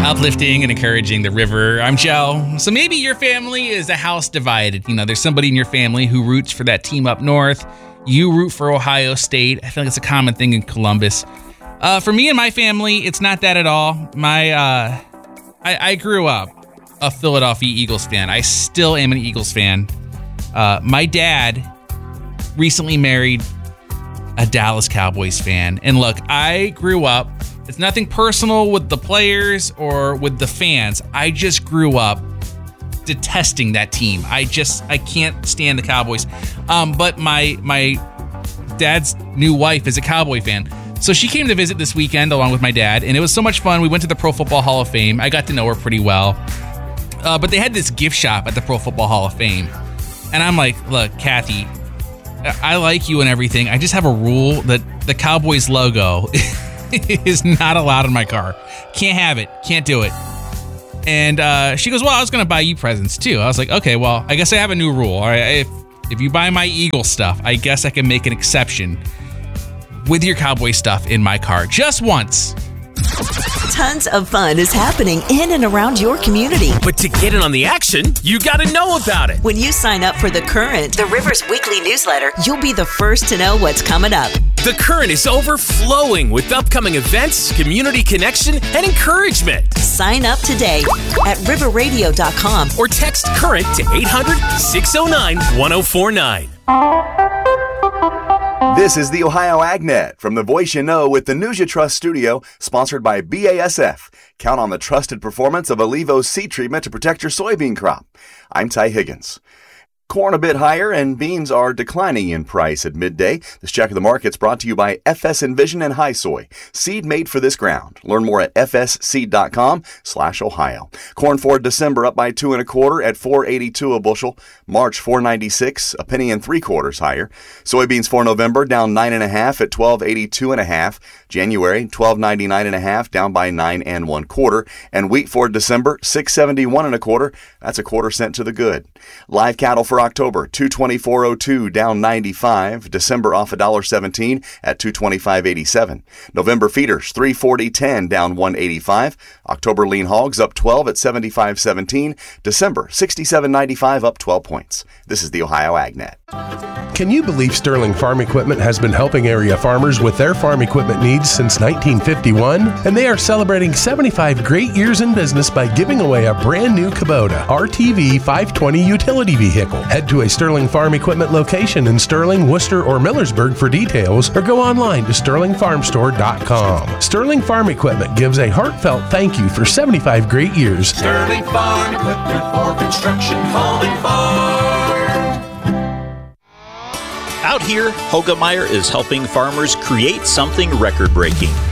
Uplifting and encouraging the river. I'm Joe. So maybe your family is a house divided. You know, there's somebody in your family who roots for that team up north. You root for Ohio State. I feel like it's a common thing in Columbus. For me and my family, it's not that at all. I grew up a Philadelphia Eagles fan. I still am an Eagles fan. My dad recently married a Dallas Cowboys fan. And look, I grew up, it's nothing personal with the players or with the fans. I just grew up detesting that team. I can't stand the Cowboys. But my dad's new wife is a Cowboy fan. So she came to visit this weekend along with my dad, and it was so much fun. We went to the Pro Football Hall of Fame. I got to know her pretty well. But they had this gift shop at the Pro Football Hall of Fame. And I'm like, look, Kathy, I like you and everything. I just have a rule that the Cowboys logo is not allowed in my car. Can't have it. Can't do it. And she goes, well, I was going to buy you presents too. I was like, okay, well, I guess I have a new rule. All right, if you buy my Eagle stuff, I guess I can make an exception with your Cowboy stuff in my car. Just once. Tons of fun is happening in and around your community. But to get in on the action, you got to know about it. When you sign up for The Current, the River's weekly newsletter, you'll be the first to know what's coming up. The Current is overflowing with upcoming events, community connection, and encouragement. Sign up today at riverradio.com or text Current to 800-609-1049. This is the Ohio AgNet from the voice you know with the News You Trust studio, sponsored by BASF. Count on the trusted performance of Alevos seed treatment to protect your soybean crop. I'm Ty Higgins. Corn a bit higher and beans are declining in price at midday. This check of the market's brought to you by FS Envision and High Soy. Seed made for this ground. Learn more at fsseed.com/Ohio. Corn for December up by 2 1/4 at $4.82 a bushel. March $4.96, a penny and 3/4 higher. Soybeans for November down 9 1/2 at $12.82 1/2. January $12.99 1/2, down by 9 1/4. And wheat for December $6.71 1/4. That's a 1/4 cent to the good. Live cattle for October, $224.02, down 95. December off $1.17 at $225.87. November feeders, $340.10, down 185. October lean hogs up 12 at 75.17. December, 67.95, up 12 points. This is the Ohio AgNet. Can you believe Sterling Farm Equipment has been helping area farmers with their farm equipment needs since 1951? And they are celebrating 75 great years in business by giving away a brand new Kubota RTV 520 utility vehicle. Head to a Sterling Farm Equipment location in Sterling, Worcester, or Millersburg for details, or go online to sterlingfarmstore.com. Sterling Farm Equipment gives a heartfelt thank you for 75 great years. Sterling Farm Equipment for construction, home, and farm. Out here, Hoegemeyer is helping farmers create something record-breaking.